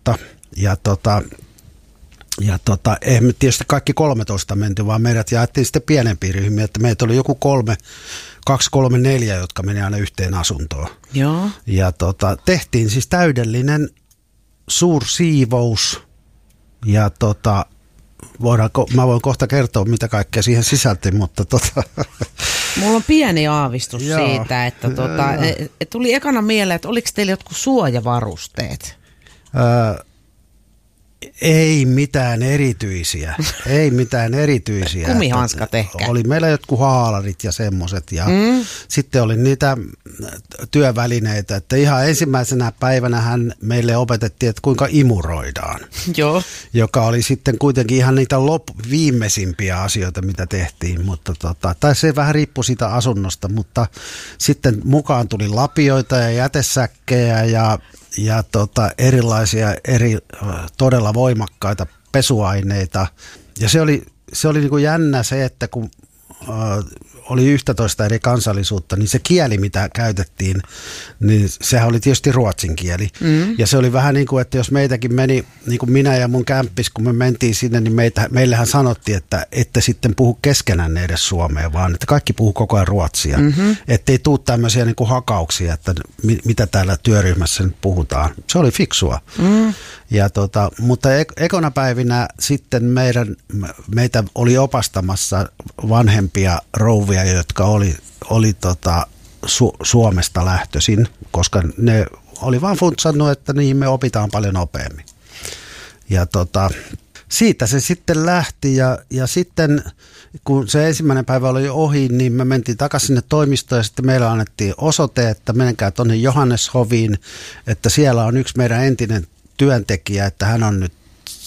13 ja eihän me tietysti kaikki 13 menty, vaan meidät jaettiin sitten pienempiin ryhmiin, että meitä oli joku 2, 3, 4, jotka meni aina yhteen asuntoon. Joo. Ja tehtiin siis täydellinen suursiivous ja mä voin kohta kertoa, mitä kaikkea siihen sisälti, mutta Mulla on pieni aavistus siitä, että tuli ekana mieleen, että oliko teillä jotkut suojavarusteet? Ei mitään erityisiä. Kumihanskat ehkä. Oli meillä jotkut haalarit ja semmoiset ja sitten oli niitä työvälineitä, että ihan ensimmäisenä päivänähän meille opetettiin, että kuinka imuroidaan. Joo. Joka oli sitten kuitenkin ihan niitä viimeisimpiä asioita, mitä tehtiin, mutta tai se vähän riippui siitä asunnosta, mutta sitten mukaan tuli lapioita ja jätesäkkejä ja erilaisia todella voimakkaita pesuaineita. Ja se oli niin kuin jännä se, että kun oli 11 eri kansallisuutta, niin se kieli, mitä käytettiin, niin sehän oli tietysti ruotsin kieli. Ja se oli vähän niin kuin, että jos meitäkin meni, niin kuin minä ja mun kämppis, kun me mentiin sinne, niin meillähän sanottiin, että ette sitten puhu keskenänne edes suomea, vaan että kaikki puhuu koko ajan ruotsia. Ettei tule tämmöisiä niin kuin hakauksia, että mitä täällä työryhmässä nyt puhutaan. Se oli fiksua. Ja mutta ekona päivinä sitten meitä oli opastamassa vanhempia rouvia, jotka oli Suomesta lähtöisin, koska ne oli vaan funtsannut, että niihin me opitaan paljon nopeammin. Ja siitä se sitten lähti ja sitten kun se ensimmäinen päivä oli ohi, niin me mentiin takaisin sinne toimistoon ja sitten meillä annettiin osoite, että menkää tuonne Johanneshoviin, että siellä on yksi meidän entinen työntekijä, että hän on nyt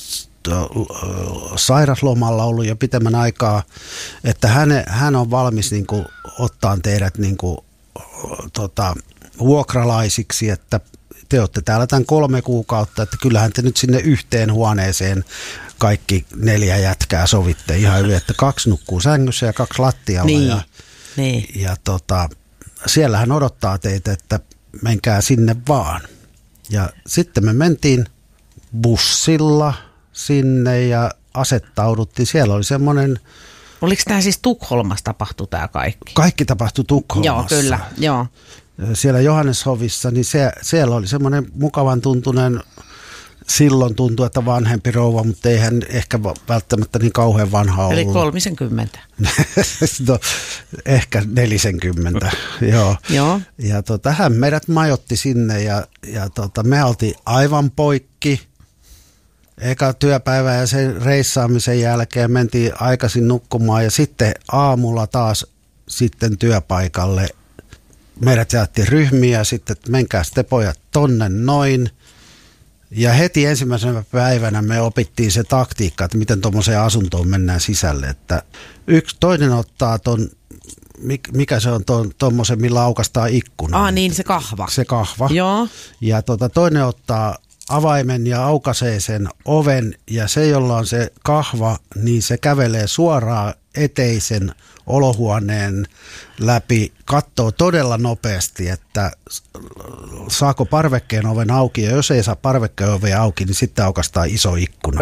sairaslomalla ollut jo pitemmän aikaa, että hän on valmis niin kuin ottaa teidät niin kuin, vuokralaisiksi, että te olette täällä tämän 3 kuukautta, että kyllähän te nyt sinne yhteen huoneeseen kaikki 4 jätkää sovitte ihan hyvin, että 2 nukkuu sängyssä ja 2 lattialla. Ja siellähän odottaa teitä, että menkää sinne vaan. Ja sitten me mentiin bussilla sinne ja asettauduttiin. Siellä oli semmoinen... Oliko tämä siis Tukholmassa tapahtui tämä kaikki? Kaikki tapahtui Tukholmassa. Joo, kyllä. Joo. Siellä Johanneshovissa, niin siellä oli semmoinen mukavan tuntunen, silloin tuntui, että vanhempi rouva, mutta ei hän ehkä välttämättä niin kauhean vanha ollut. Eli 30. No, ehkä 40, joo. Ja hän meidät majoitti sinne ja me oltiin aivan poikki. Eka työpäivä ja sen reissaamisen jälkeen mentiin aikaisin nukkumaan ja sitten aamulla taas sitten työpaikalle. Meidät jaettiin ryhmiä ja sitten, että menkää sitten pojat tonne noin. Ja heti ensimmäisenä päivänä me opittiin se taktiikka, että miten tuommoiseen asuntoon mennään sisälle. Että toinen ottaa ton, mikä se on tuommoisen, millä aukaistaan ikkuna. Niin se kahva. Se kahva. Joo. Ja toinen ottaa avaimen ja aukaisee sen oven ja se, jolla on se kahva, niin se kävelee suoraan eteisen olohuoneen läpi, katsoo todella nopeasti, että saako parvekkeen oven auki ja jos ei saa parvekkeen oven auki, niin sitten aukaistaan iso ikkuna.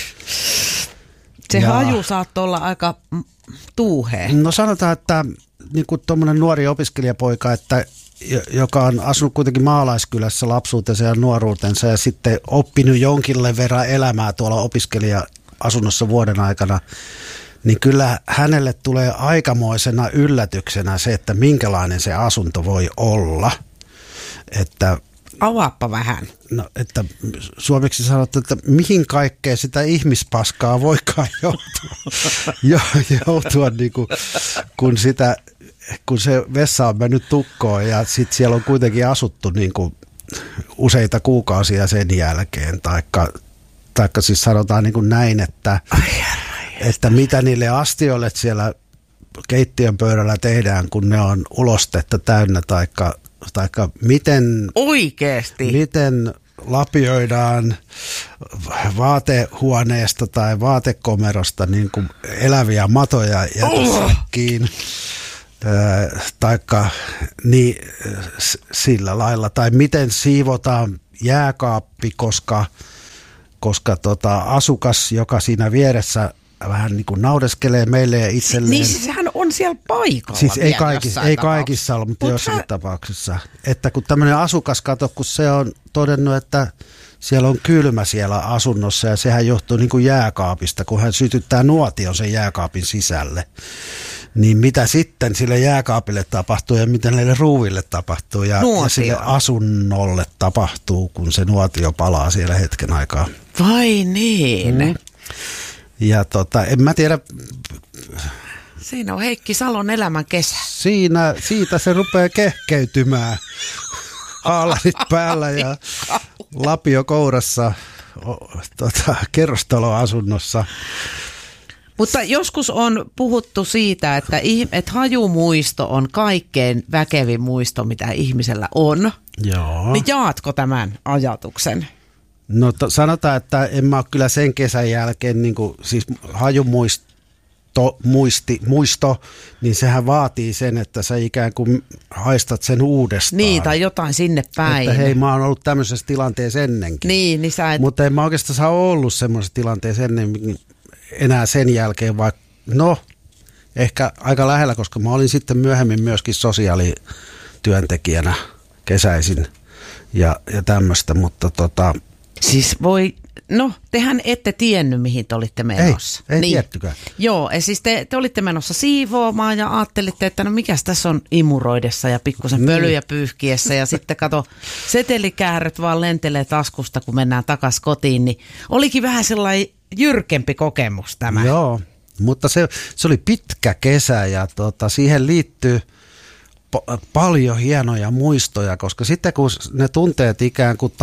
Se haju saattoi olla aika tuuhea. No sanotaan, että niin kuin tuommoinen nuori opiskelijapoika, että joka on asunut kuitenkin maalaiskylässä lapsuutensa ja nuoruutensa ja sitten oppinut jonkin verran elämää tuolla opiskelija-asunnossa vuoden aikana, niin kyllä hänelle tulee aikamoisena yllätyksenä se, että minkälainen se asunto voi olla. Että, avaappa vähän. No, että suomeksi sanottu, että mihin kaikkeen sitä ihmispaskaa voikaan joutua niin kuin, kun se vessa on mennyt tukkoon ja sitten siellä on kuitenkin asuttu niin kuin useita kuukausia sen jälkeen. Taikka siis sanotaan niin kuin näin, että mitä niille astioille siellä keittiön pöydällä tehdään, kun ne on ulostetta täynnä, taikka miten lapioidaan vaatehuoneesta tai vaatekomerosta niin kuin eläviä matoja jätesäkkiin. Taikka niin, sillä lailla, tai miten siivotaan jääkaappi, koska koska asukas, joka siinä vieressä vähän niin kuin naudeskelee meille ja itselleen. Niin sehän on siellä paikalla. Siis ei kaikissa ole, mutta jossakin tapauksessa. Että kun tämmöinen asukas kun se on todennut, että siellä on kylmä siellä asunnossa ja sehän johtuu niin kuin jääkaapista, kun hän sytyttää nuotion sen jääkaapin sisälle. Niin mitä sitten sille jääkaapille tapahtuu ja mitä näille ruuville tapahtuu ja sille asunnolle tapahtuu, kun se nuotio palaa siellä hetken aikaa. Vai niin? Ja en mä tiedä. Siinä on Heikki Salon elämän kesä. Siitä se rupeaa kehkeytymään. Haalarit päällä ja lapio kourassa kerrostaloasunnossa. Mutta joskus on puhuttu siitä, että hajumuisto on kaikkein väkevin muisto, mitä ihmisellä on. Joo. Niin jaatko tämän ajatuksen? No sanotaan, että en mä ole kyllä sen kesän jälkeen, niin kuin, siis muisto, niin sehän vaatii sen, että sä ikään kuin haistat sen uudestaan. Niin, tai jotain sinne päin. Että hei, mä oon ollut tämmöisessä tilanteessa ennenkin. Niin sä et... Mutta en mä oikeastaan ollut semmoisessa tilanteessa enää sen jälkeen, vaikka ehkä aika lähellä, koska mä olin sitten myöhemmin myöskin sosiaalityöntekijänä kesäisin ja tämmöistä, mutta Siis tehän ette tiennyt, mihin te olitte menossa. Ei tiettykään. Joo, siis te olitte menossa siivoamaan ja ajattelitte, että mikäs tässä on imuroidessa ja pikkusen pölyjä pyyhkiessä ja sitten kato, setelikääröt vaan lentelee taskusta, kun mennään takaisin kotiin, niin olikin vähän sellainen jyrkempi kokemus tämä. Joo, mutta se oli pitkä kesä ja siihen liittyy paljon hienoja muistoja, koska sitten kun ne tunteet ikään kuin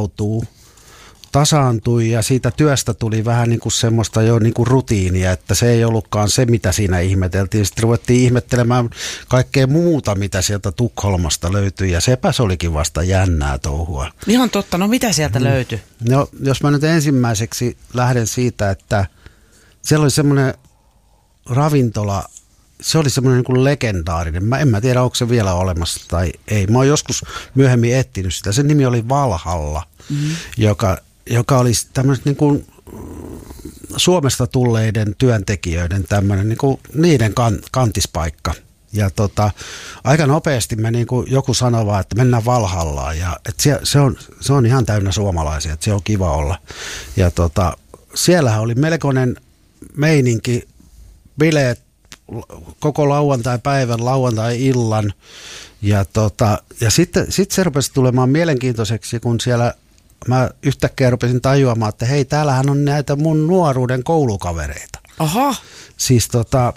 tasaantui ja siitä työstä tuli vähän niin kuin semmoista jo niin kuin rutiinia, että se ei ollutkaan se, mitä siinä ihmeteltiin. Sitten ruvettiin ihmettelemään kaikkea muuta, mitä sieltä Tukholmasta löytyi ja sepä se olikin vasta jännää touhua. Ihan totta, no mitä sieltä löytyi? No jos mä nyt ensimmäiseksi lähden siitä, että siellä oli semmoinen ravintola, se oli semmoinen niin kuin legendaarinen. En mä tiedä, onko se vielä olemassa tai ei. Mä oon joskus myöhemmin etsinyt sitä. Sen nimi oli Valhalla, joka oli tämmöinen niin kuin Suomesta tulleiden työntekijöiden tämmöinen niin kuin niiden kantispaikka. Ja aika nopeasti me niin kuin joku sanoi vaan, että mennään Valhallaan. Ja että se on ihan täynnä suomalaisia, että se on kiva olla. Ja siellähän oli melkoinen meininki, bileet koko lauantai-päivän, lauantai-illan. Ja sitten se rupesi tulemaan mielenkiintoiseksi, kun siellä mä yhtäkkiä rupesin tajuamaan, että hei, täällähän on näitä mun nuoruuden koulukavereita. Aha. Siis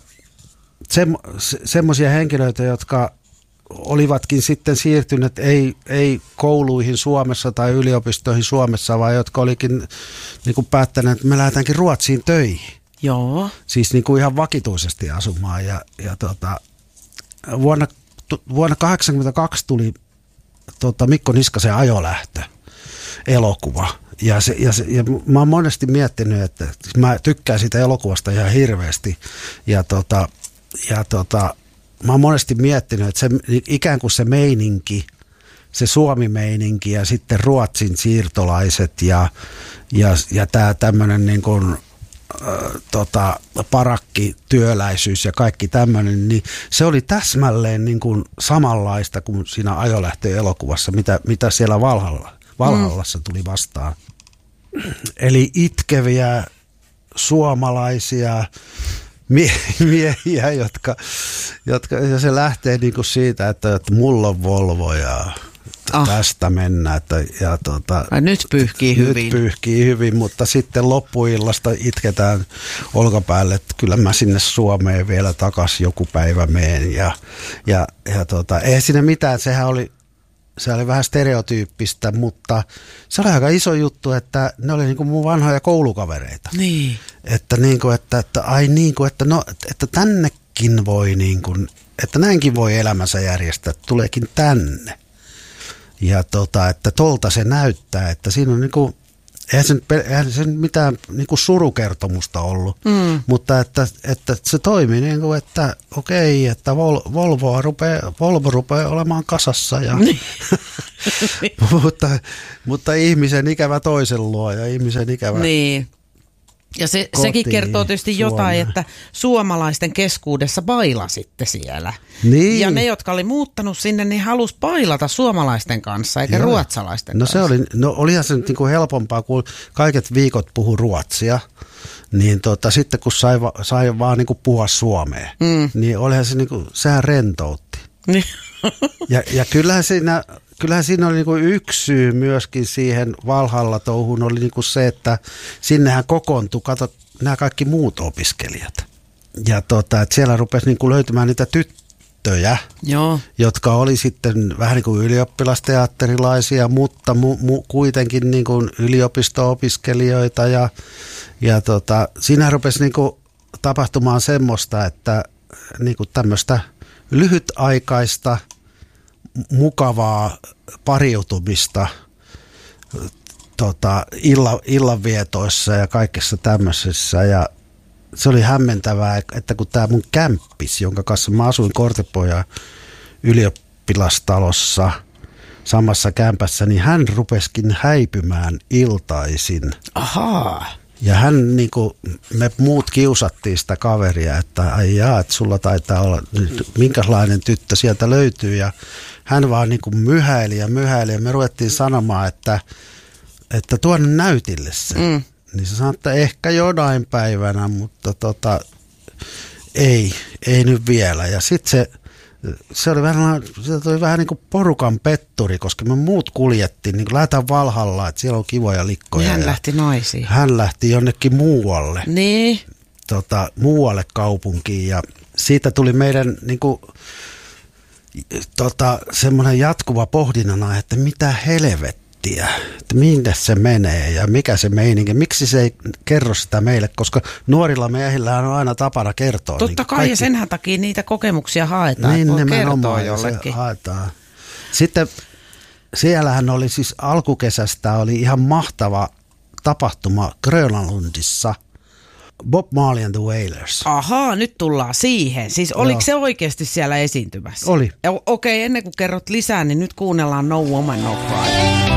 semmoisia henkilöitä, jotka olivatkin sitten siirtyneet ei kouluihin Suomessa tai yliopistoihin Suomessa, vaan jotka olikin niin kuin päättäneet, että me lähdetäänkin Ruotsiin töihin. Joo. Siis niin kuin ihan vakituisesti asumaan. Vuonna 1982 tuli Mikko Niskasen Ajolähtö elokuva. Ja mä oon monesti miettinyt, että mä tykkään siitä elokuvasta ihan hirveästi. Mä oon monesti miettinyt, että se, ikään kuin se meininki, se Suomi-meininki ja sitten Ruotsin siirtolaiset ja tämä tämmöinen niin kuin parakkityöläisyys ja kaikki tämmöinen, niin se oli täsmälleen niin kuin samanlaista kuin siinä Ajolähtö-elokuvassa, mitä siellä Valhallassa tuli vastaan. Eli itkeviä suomalaisia miehiä, jotka ja se lähtee niin kuin siitä, että mulla on Volvo ja tästä mennään. Nyt pyyhkii hyvin. Nyt pyyhkii hyvin, mutta sitten loppuillasta itketään olkapäälle, että kyllä mä sinne Suomeen vielä takaisin joku päivä meen. Ei siinä mitään, se oli vähän stereotyyppistä, mutta se oli aika iso juttu, että ne oli niin kuin mun vanhoja koulukavereita. Niin. Että tännekin voi niin kuin, että näinkin voi elämänsä järjestää, tuleekin tänne. Ja että tolta se näyttää, että siinä on niin kuin, eihän se mitään niin kuin surukertomusta ollut, mutta että se toimi niin kuin, että okei, että Volvo rupeaa olemaan kasassa, ja, mutta ihmisen ikävä toisen luo ja ihmisen ikävä niin. Ja sekin kertoo tietysti Suomeen jotain, että suomalaisten keskuudessa bailasitte siellä. Niin. Ja ne, jotka oli muuttanut sinne, niin halusi bailata suomalaisten kanssa, eikä ruotsalaisten kanssa. Olihan se nyt niin kuin helpompaa, kun kaiket viikot puhu ruotsia, niin sitten kun sai vaan niin kuin puhua suomea, niin olihan se niin kuin, sehän rentoutti. Niin. Ja kyllähän siinä oli niinku yksi syy myöskin siihen Valhalla-touhuun oli niinku se, että sinnehän kokoontui, nämä kaikki muut opiskelijat. Ja että siellä rupesi niinku löytymään niitä tyttöjä, jotka oli sitten vähän niin kuin ylioppilasteatterilaisia, mutta kuitenkin niinku yliopisto-opiskelijoita. Ja siinä rupesi niinku tapahtumaan semmoista, että niinku tämmöistä lyhytaikaista mukavaa pariutumista illanvietoissa ja kaikessa tämmöisessä. Ja se oli hämmentävää, että kun tämä mun kämppis, jonka kanssa mä asuin Kortepojan ylioppilastalossa samassa kämpässä, niin hän rupesikin häipymään iltaisin. Ahaa. Ja hän, niin kuin, me muut kiusattiin sitä kaveria, että että sulla taitaa olla, minkälainen tyttö sieltä löytyy. Ja hän vaan niin kuin myhäili ja me ruvettiin sanomaan, että tuonne näytille se. Niin se sanoi, että ehkä jonain päivänä, mutta ei nyt vielä. Ja sitten se oli vähän niin kuin porukan petturi, koska me muut kuljettiin, niin kuin lähdetään Valhalla, että siellä on kivoja likkoja. Hän lähti naisiin. Hän lähti jonnekin muualle. Niin. Muualle kaupunkiin, ja siitä tuli meidän niin kuin, semmoinen jatkuva pohdinnana, että mitä helvettiä, että minne se menee ja mikä se meininki, miksi se ei kerro sitä meille, koska nuorilla miehillä on aina tapana kertoa. Totta kai, kaikki, ja senhän takia niitä kokemuksia haetaan, niin, että voi kertoa jollekin. Haetaan. Sitten siellähän oli siis alkukesästä oli ihan mahtava tapahtuma Grönlundissa. Bob Marley and the Wailers. Ahaa, nyt tullaan siihen. Siis oliko se oikeasti siellä esiintymässä? Oli. Okei, ennen kuin kerrot lisää, niin nyt kuunnellaan No Woman No Cry.